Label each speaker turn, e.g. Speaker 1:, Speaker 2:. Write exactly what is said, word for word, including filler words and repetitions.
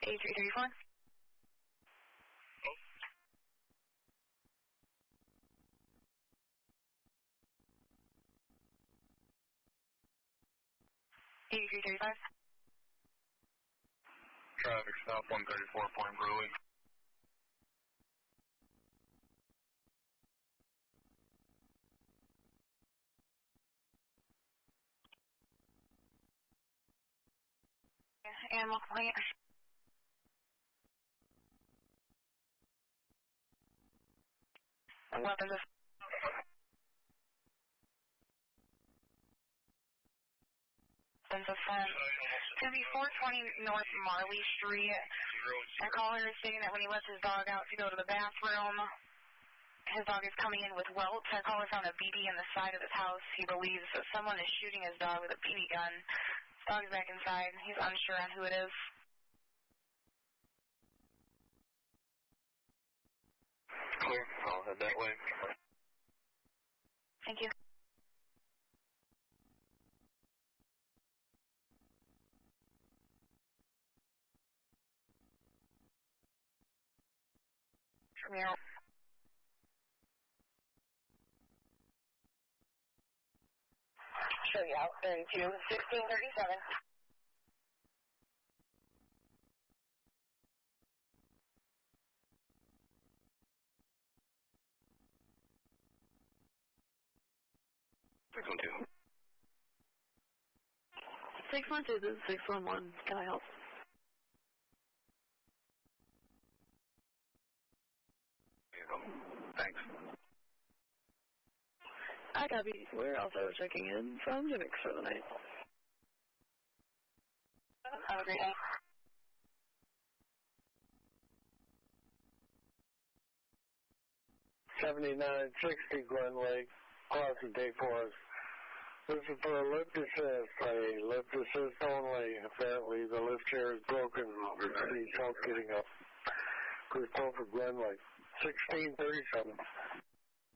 Speaker 1: eight three three four. eight three three five.
Speaker 2: Traffic stop one thirty-four Point Brewery.
Speaker 1: Animal complaint. Weapons of weapons of fun. To be four twenty North Marley Street. A caller is saying that when he lets his dog out to go to the bathroom, his dog is coming in with welts. Our caller found a B B in the side of his house. He believes that someone is shooting his dog with a B B gun. His dog's back inside. He's unsure on who it is.
Speaker 2: Clear. I'll head that way.
Speaker 1: Thank you. Romero. Show you out. thirty-two, sixteen thirty-seven.
Speaker 2: six one two.
Speaker 3: six one two, this is six one one. Can I help?
Speaker 2: Here you go. Thanks.
Speaker 3: I copy. We're also checking in from Unix for the night.
Speaker 1: Have a great day.
Speaker 4: seventy-nine sixty Glen Lake, Closet Day Forest. This is for a lift assist, a lift assist only. Apparently the lift chair is broken. Needs help getting up. Report for Glen Lake. sixteen thirty-seven.